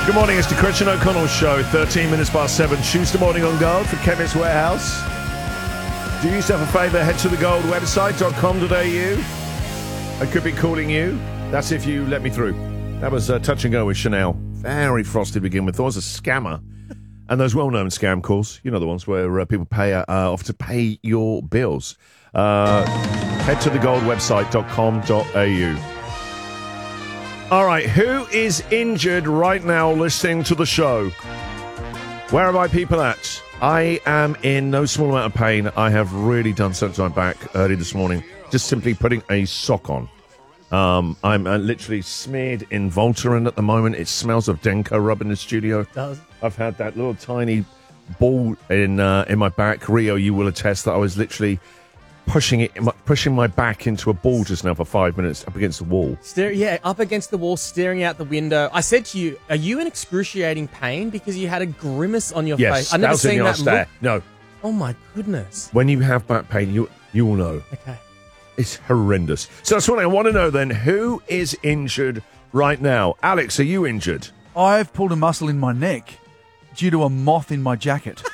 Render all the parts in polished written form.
Good morning, it's the Christian O'Connell Show, 13 minutes past 7, Tuesday morning on Gold for Chemist Warehouse. Do yourself a favour, head to the Gold website.com.au. I could be calling you. That's if you let me through. That was Touch and Go with Chanel. Very frosty to begin with. There was a scammer. And those well-known scam calls, you know, the ones where people pay off to pay your bills. Head to the Gold website.com.au. All right, who is injured right now listening to the show? Where are my people at? I am in no small amount of pain. I have really done something to my back early this morning, just simply putting a sock on. I'm literally smeared in Voltaren at the moment. It smells of Denko rub in the studio. It does. I've had that little tiny ball in my back. Rio, you will attest that I was literally pushing my back into a ball just now for 5 minutes up against the wall. Up against the wall, staring out the window. I said to you, are you in excruciating pain? Because you had a grimace on your face. I've never seen that look. No. Oh, my goodness. When you have back pain, you will know. Okay. It's horrendous. So that's what I want to know then. Who is injured right now? Alex, are you injured? I've pulled a muscle in my neck due to a moth in my jacket.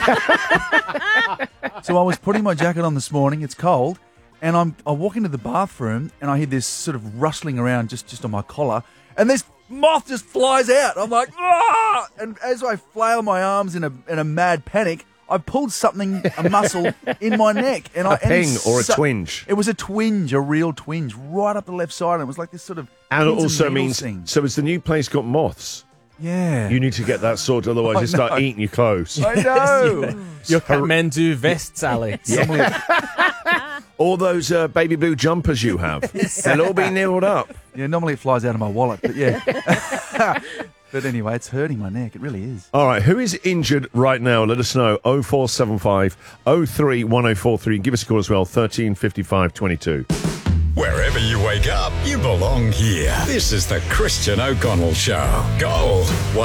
So I was putting my jacket on this morning, it's cold, and I walk into the bathroom and I hear this sort of rustling around just on my collar, and this moth just flies out. I'm like, ah! And as I flail my arms in a mad panic, I pulled a muscle in my neck. And a twinge? It was a twinge, a real twinge, right up the left side, and it was like this sort of... And it also means, so has the new place got moths? Yeah. You need to get that sorted, otherwise you start eating your clothes. I know. Your Kathmandu vests, Alex. All those baby blue jumpers you have, they'll all be nailed up. Yeah, normally it flies out of my wallet, but yeah. But anyway, it's hurting my neck. It really is. All right, who is injured right now? Let us know. 0475 03 1043. Give us a call as well, 13 55 22. Wherever you wake up, you belong here. This is the Christian O'Connell Show. Gold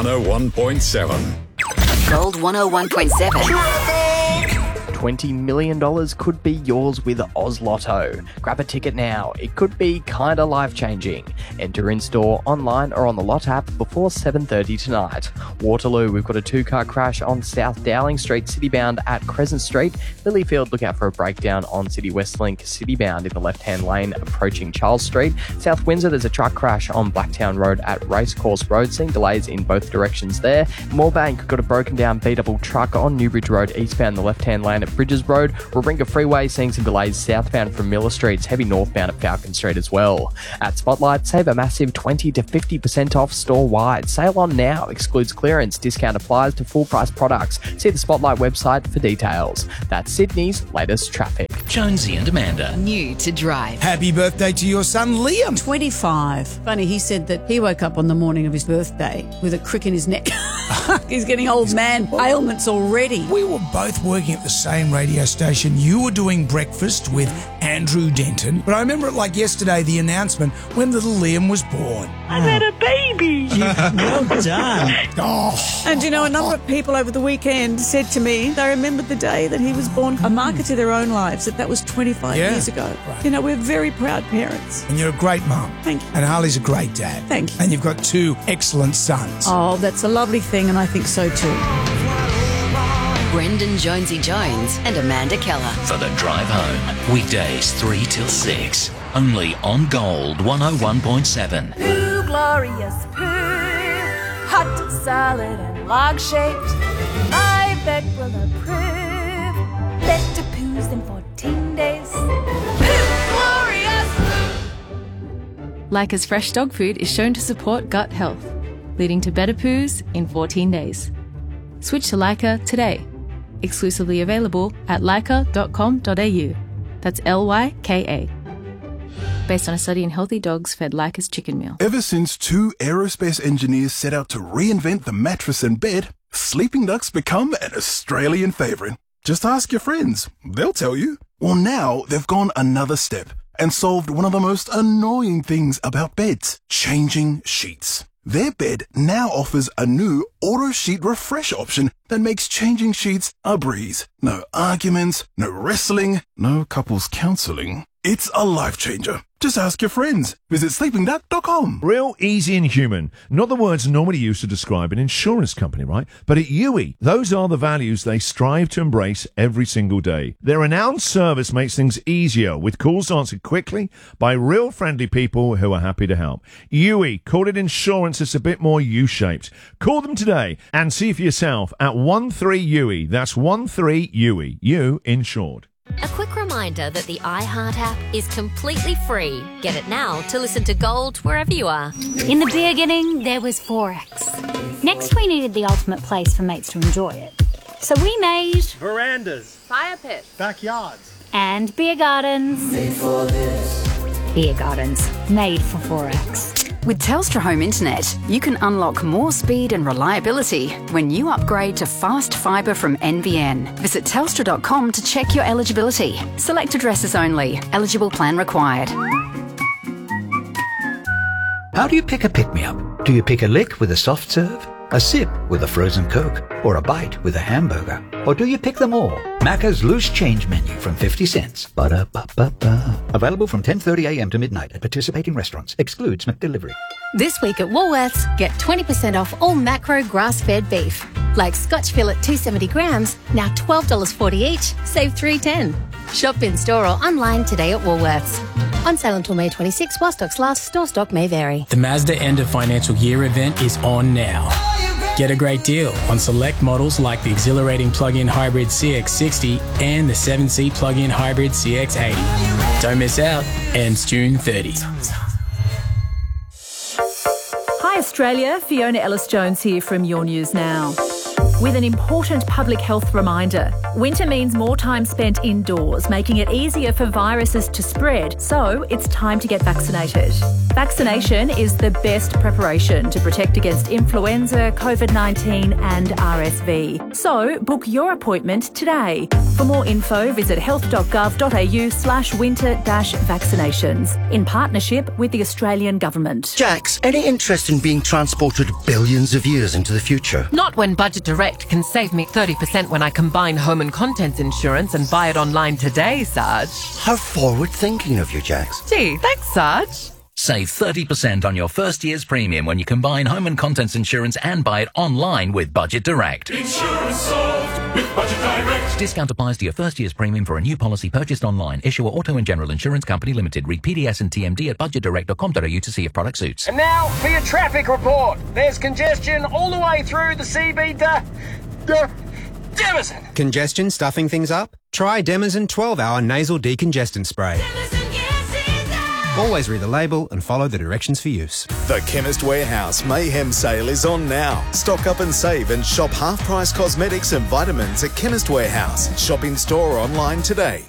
101.7. Gold 101.7. $20 million could be yours with Oz Lotto. Grab a ticket now. It could be kinda life-changing. Enter in-store, online or on the Lot app before 7:30 tonight. Waterloo, we've got a two-car crash on South Dowling Street, citybound at Crescent Street. Lilyfield, look out for a breakdown on City Westlink, citybound in the left-hand lane approaching Charles Street. South Windsor, there's a truck crash on Blacktown Road at Racecourse Road, seeing delays in both directions there. Moorebank, got a broken down beatable truck on Newbridge Road, eastbound the left-hand lane at Bridges Road. Warringah Freeway, seeing some delays southbound from Miller Street. It's heavy northbound at Falcon Street as well. At Spotlight, save a massive 20 to 50% off store-wide. Sale on now. Excludes clearance. Discount applies to full-price products. See the Spotlight website for details. That's Sydney's latest traffic. Jonesy and Amanda. New to drive. Happy birthday to your son, Liam. 25. Funny, he said that he woke up on the morning of his birthday with a crick in his neck. He's getting old man ailments already. We were both working at the same radio station. You were doing breakfast with Andrew Denton. But I remember it like yesterday, the announcement when little Liam was born. I've had a baby. Well done. Oh. And you know, a number of people over the weekend said to me they remembered the day that he was born, a marker to their own lives, that was 25 years ago. Right. You know, we're very proud parents. And you're a great mum. Thank you. And Harley's a great dad. Thank you. And you've got two excellent sons. Oh, that's a lovely thing, and I think so too. Brendan Jonesy Jones and Amanda Keller. For the drive home. Weekdays 3 till 6. Only on Gold 101.7. Poo, glorious poo. Hot, solid and log-shaped. My vet will approve. Better poos than 14 days. Poo, glorious poo. Leica's fresh dog food is shown to support gut health, leading to better poos in 14 days. Switch to Leica today. Exclusively available at leica.com.au. That's Lyka. Based on a study in healthy dogs fed Leica's chicken meal. Ever since two aerospace engineers set out to reinvent the mattress and bed, sleeping ducks become an Australian favourite. Just ask your friends. They'll tell you. Well, now they've gone another step and solved one of the most annoying things about beds, changing sheets. Their bed now offers a new auto sheet refresh option that makes changing sheets a breeze. No arguments, no wrestling, no couples counselling. It's a life changer. Just ask your friends. Visit sleepingduck.com. Real, easy and human. Not the words normally used to describe an insurance company, right? But at UE, those are the values they strive to embrace every single day. Their renowned service makes things easier with calls answered quickly by real friendly people who are happy to help. UE, call it insurance that's a bit more U-shaped. Call them today and see for yourself at 13UE. That's 13UE. You insured. A quick reminder that the iHeart app is completely free. Get it now to listen to Gold wherever you are. In the beginning, there was Forex. Next, we needed the ultimate place for mates to enjoy it. So we made... verandas, fire pits, backyards, and beer gardens. Made for this. Beer gardens, made for Forex. With Telstra Home Internet, you can unlock more speed and reliability when you upgrade to fast fibre from NBN. Visit telstra.com to check your eligibility. Select addresses only. Eligible plan required. How do you pick a pick-me-up? Do you pick a lick with a soft serve, a sip with a frozen Coke, or a bite with a hamburger? Or do you pick them all? Macca's Loose Change Menu from 50 cents. Ba-da-ba-ba-ba. Available from 10:30 a.m. to midnight at participating restaurants. Excludes McDelivery. This week at Woolworths, get 20% off all macro grass-fed beef. Like Scotch fillet 270 grams, now $12.40 each, save $3.10. Shop in store or online today at Woolworths. On sale until May 26, while stocks last. Store stock may vary. The Mazda end of financial year event is on now. Get a great deal on select models like the exhilarating plug-in hybrid CX-60 and the 7-seat plug-in hybrid CX-80. Don't miss out. Ends June 30. Hi Australia, Fiona Ellis-Jones here from Your News Now. With an important public health reminder. Winter means more time spent indoors, making it easier for viruses to spread, so it's time to get vaccinated. Vaccination is the best preparation to protect against influenza, COVID-19 and RSV. So book your appointment today. For more info, visit health.gov.au/winter-vaccinations in partnership with the Australian Government. Jax, any interest in being transported billions of years into the future? Not when Budget Direct can save me 30% when I combine home and contents insurance and buy it online today, Sarge. How forward-thinking of you, Jax. Gee, thanks, Sarge. Save 30% on your first year's premium when you combine home and contents insurance and buy it online with Budget Direct. Insurance solved with Budget Direct. Discount applies to your first year's premium for a new policy purchased online. Issuer Auto and General Insurance Company Limited. Read PDS and TMD at budgetdirect.com.au to see if product suits. And now for your traffic report. There's congestion all the way through the CB Demison. Congestion stuffing things up? Try Demison 12-hour nasal decongestant spray. Always read the label and follow the directions for use. The Chemist Warehouse Mayhem Sale is on now. Stock up and save and shop half-price cosmetics and vitamins at Chemist Warehouse. Shop in store or online today.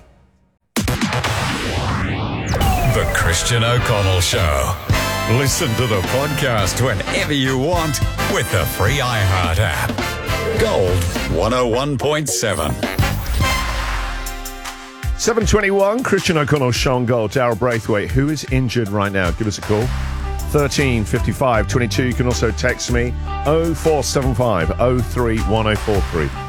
The Christian O'Connell Show. Listen to the podcast whenever you want with the free iHeart app. Gold 101.7. 7:21, Christian O'Connell, Sean Gold, Darryl Braithwaite. Who is injured right now? Give us a call. 13 55 22. You can also text me 0475 03 1043.